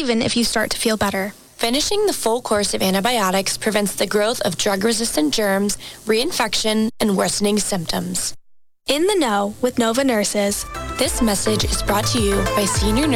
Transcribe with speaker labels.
Speaker 1: even if you start to feel better.
Speaker 2: Finishing the full course of antibiotics prevents the growth of drug-resistant germs, reinfection, and worsening symptoms.
Speaker 1: In the Know with Nova Nurses.
Speaker 2: This message is brought to you by Senior Nurse